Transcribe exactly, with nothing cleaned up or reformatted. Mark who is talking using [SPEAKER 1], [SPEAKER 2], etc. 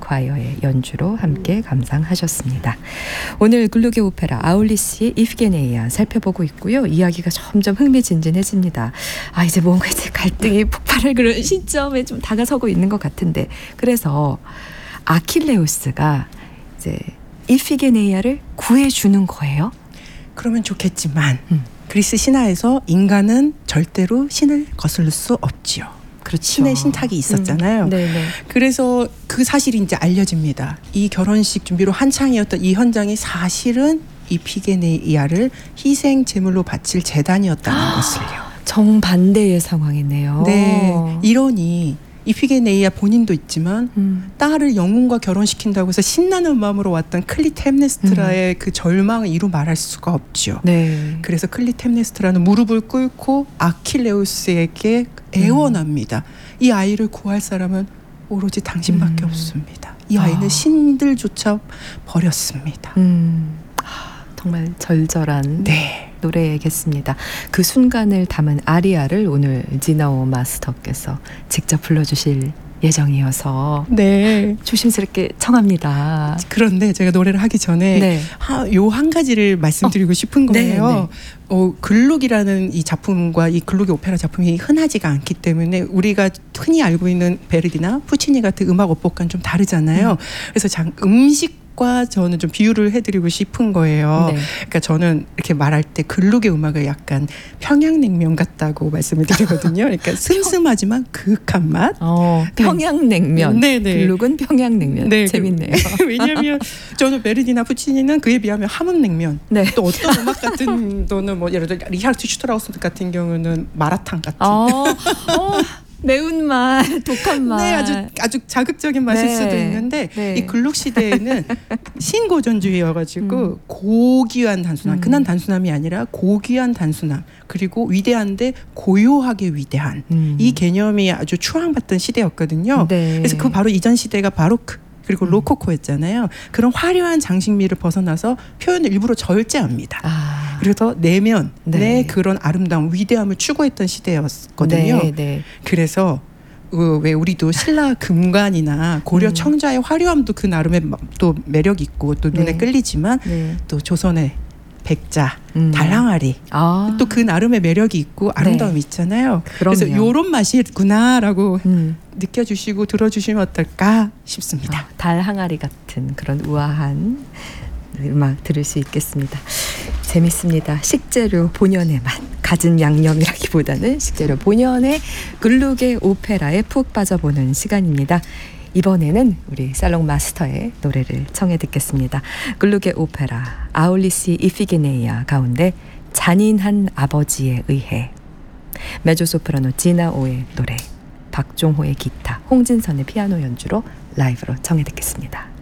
[SPEAKER 1] 콰이어의 연주로 함께 감상하셨습니다. 오늘 글루게 오페라 아울리시의 이피게네이아 살펴보고 있고요. 이야기가 점점 흥미진진해집니다. 아, 이제 뭔가 이제 갈등이 폭발할 그런 시점에 좀 다가서고 있는 것 같은데, 그래서 아킬레우스가 이제 이피게네이아를 구해주는 거예요?
[SPEAKER 2] 그러면 좋겠지만
[SPEAKER 1] 음.
[SPEAKER 2] 그리스 신화에서 인간은 절대로 신을 거슬릴 수 없지요.
[SPEAKER 1] 그렇죠.
[SPEAKER 2] 신의 신탁이 있었잖아요.
[SPEAKER 1] 음. 네네.
[SPEAKER 2] 그래서 그 사실이 이제 알려집니다. 이 결혼식 준비로 한창이었던 이 현장이 사실은 이피게네이아를 희생 제물로 바칠 제단이었다는 것을요.
[SPEAKER 1] 정반대의 상황이네요.
[SPEAKER 2] 네, 이러니 이피게네이아 본인도 있지만
[SPEAKER 1] 음.
[SPEAKER 2] 딸을 영웅과 결혼시킨다고 해서 신나는 마음으로 왔던 클리템네스트라의 음. 그 절망을 이루 말할 수가 없죠.
[SPEAKER 1] 네.
[SPEAKER 2] 그래서 클리템네스트라는 무릎을 꿇고 아킬레우스에게 애원합니다. 음. 이 아이를 구할 사람은 오로지 당신밖에 음. 없습니다. 이 아이는 아. 신들조차 버렸습니다.
[SPEAKER 1] 음. 정말 절절한 네. 노래겠습니다. 그 순간을 담은 아리아를 오늘 지나오 마스터께서 직접 불러주실 예정이어서 네. 조심스럽게 청합니다.
[SPEAKER 2] 그런데 제가 노래를 하기 전에 네. 요 한 가지를 말씀드리고 어. 싶은 거예요. 네, 네. 어, 글룩이라는 이 작품과 이 글룩의 오페라 작품이 흔하지가 않기 때문에 우리가 흔히 알고 있는 베르디나 푸치니 같은 음악 오법과는 좀 다르잖아요. 음. 그래서 장, 음식 과 저는 좀 비유를 해드리고 싶은 거예요. 네. 그러니까 저는 이렇게 말할 때 글룩의 음악을 약간 평양냉면 같다고 말씀을 드리거든요. 그러니까 슴슴하지만 그윽한 맛.
[SPEAKER 1] 어, 평양냉면. 네. 글룩은 평양냉면. 네. 재밌네요.
[SPEAKER 2] 왜냐하면 저는 베르디나 푸치니는 그에 비하면 함흥냉면. 네. 또 어떤 음악 같은 거는 뭐 예를 들어 리하르트 슈트라우스 같은 경우는 마라탕 같은. 어, 어.
[SPEAKER 1] 매운맛, 독한 맛.
[SPEAKER 2] 네, 아주 아주 자극적인 맛일 네. 수도 있는데 네. 이 글룩 시대에는 신고전주의여가지고 음. 고귀한 단순함, 음. 흔한 단순함이 아니라 고귀한 단순함, 그리고 위대한데 고요하게 위대한 음. 이 개념이 아주 추앙받던 시대였거든요. 네. 그래서 그 바로 이전 시대가 바로크 그리고 음. 로코코였잖아요. 그런 화려한 장식미를 벗어나서 표현을 일부러 절제합니다. 아. 그래서 내면의 네. 그런 아름다움, 위대함을 추구했던 시대였거든요. 네, 네. 그래서 그 왜 우리도 신라 금관이나 고려 음. 청자의 화려함도 그 나름의 또 매력 있고 또 눈에 네. 끌리지만 네. 또 조선의 백자, 음. 달항아리 아. 또 그 나름의 매력이 있고 아름다움이 네. 있잖아요. 그럼요. 그래서 이런 맛이 있구나라고 음. 느껴주시고 들어주시면 어떨까 싶습니다.
[SPEAKER 1] 아, 달항아리 같은 그런 우아한 음악 들을 수 있겠습니다. 재밌습니다. 식재료 본연의 맛, 갖은 양념이라기보다는 식재료 본연의 글룩의 오페라에 푹 빠져보는 시간입니다. 이번에는 우리 살롱 마스터의 노래를 청해 듣겠습니다. 글룩의 오페라 아울리시 이피게네이아 가운데 잔인한 아버지에 의해, 메조소프라노 지나오의 노래, 박종호의 기타, 홍진선의 피아노 연주로 라이브로 청해 듣겠습니다.